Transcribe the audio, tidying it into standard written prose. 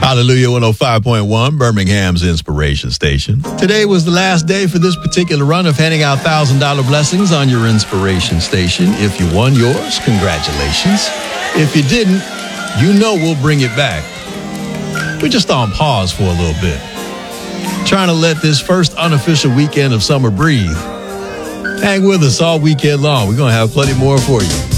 Hallelujah 105.1, Birmingham's inspiration station. Today was the last day for this particular run of handing out $1,000 blessings on your inspiration station. If you won yours, congratulations. If you didn't, you know we'll bring it back. We're just on pause for a little bit, trying to let this first unofficial weekend of summer breathe. Hang with us all weekend long. We're going to have plenty more for you.